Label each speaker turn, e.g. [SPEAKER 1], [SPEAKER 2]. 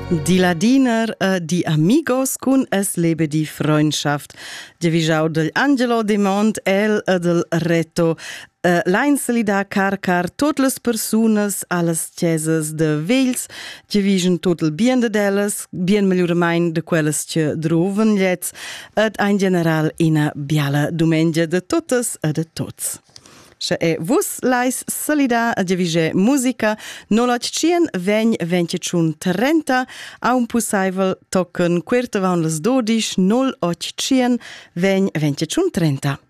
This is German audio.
[SPEAKER 1] Die Ladiner, die Amigos cun es lebe di Freundschaft. Die Vischau del Angelo de Mont, el del Reto. L'ein se li da car tot les persunas alles chiesas de vegls, che vision tot il bien de delas, bien miglioramain de quelles che droven liets, ed in general ina biala domengia de totes e de tots. Še e vus lais solida a divige musica, nolot cien vegn 30, a un possible tocken querta van les 12, 08 cien vegn 30.